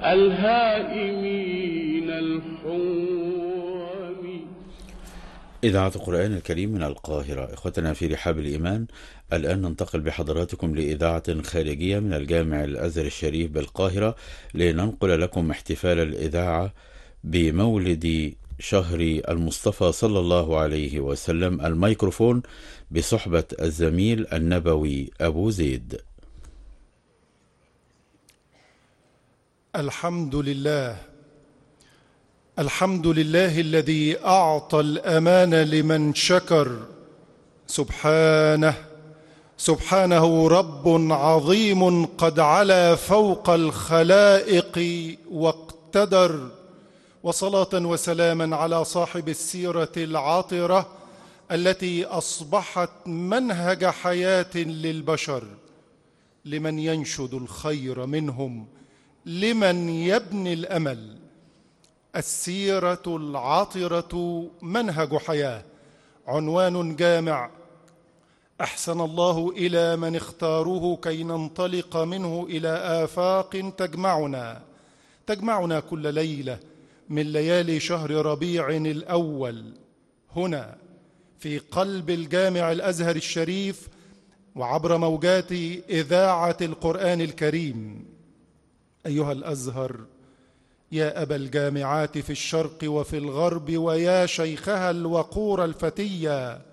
الهائمين الحوم. إذاعة القرآن الكريم من القاهرة. إخوتنا في رحاب الإيمان، الآن ننتقل بحضراتكم لإذاعة خارجية من الجامع الأزهر الشريف بالقاهرة، لننقل لكم احتفال الإذاعة بمولد شهر المصطفى صلى الله عليه وسلم. الميكروفون بصحبة الزميل النبوي أبو زيد. الحمد لله، الحمد لله الذي أعطى الأمان لمن شكر. سبحانه رب عظيم قد علا فوق الخلائق واقتدر. وصلاة وسلاما على صاحب السيرة العاطرة التي أصبحت منهج حياة للبشر، لمن ينشد الخير منهم، لمن يبني الأمل. السيرة العاطرة منهج حياة، عنوان جامع أحسن الله إلى من اختاروه كي ننطلق منه إلى آفاق تجمعنا كل ليلة من ليالي شهر ربيع الأول، هنا في قلب الجامع الأزهر الشريف وعبر موجات إذاعة القرآن الكريم. أيها الأزهر، يا أبا الجامعات في الشرق وفي الغرب، ويا شيخها الوقور الفتية،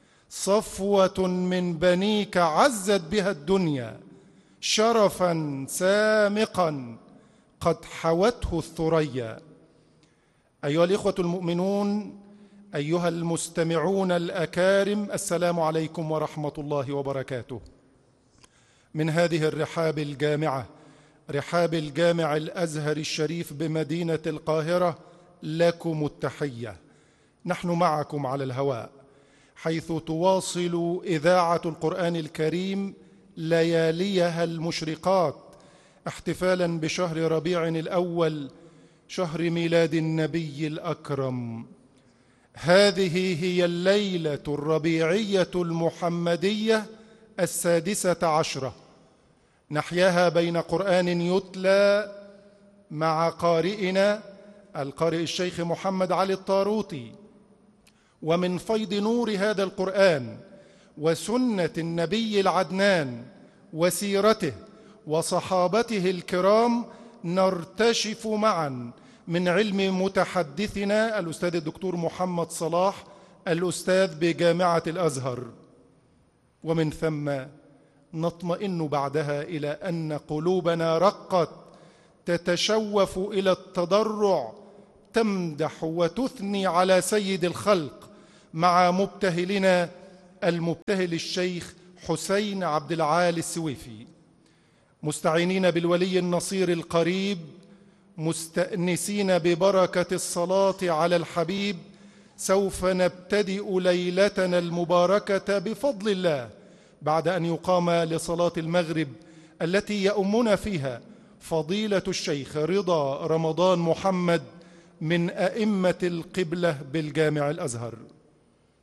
صفوة من بنيك عزت بها الدنيا، شرفا سامقا قد حوته الثريا. أيها الإخوة المؤمنون، أيها المستمعون الأكارم، السلام عليكم ورحمة الله وبركاته. من هذه الرحاب الجامعة، رحاب الجامع الأزهر الشريف بمدينة القاهرة، لكم التحية. نحن معكم على الهواء، حيث تواصل إذاعة القرآن الكريم لياليها المشرقات، احتفالا بشهر ربيع الأول، شهر ميلاد النبي الأكرم. هذه هي الليلة الربيعية المحمدية 16، نحياها بين قرآن يتلى مع قارئنا القارئ الشيخ محمد علي الطاروطي، ومن فيض نور هذا القرآن وسنة النبي العدنان وسيرته وصحابته الكرام نرتشف معا من علم متحدثنا الأستاذ الدكتور محمد صلاح، الأستاذ بجامعة الأزهر، ومن ثم نطمئن بعدها إلى أن قلوبنا رقت تتشوف إلى التضرع، تمدح وتثني على سيد الخلق مع مبتهلنا المبتهل الشيخ حسين عبد العالي السويفي، مستعينين بالولي النصير القريب، مستأنسين ببركة الصلاة على الحبيب. سوف نبتدئ ليلتنا المباركة بفضل الله بعد أن يقام لصلاة المغرب التي يؤمنا فيها فضيلة الشيخ رضا رمضان محمد من أئمة القبلة بالجامع الأزهر.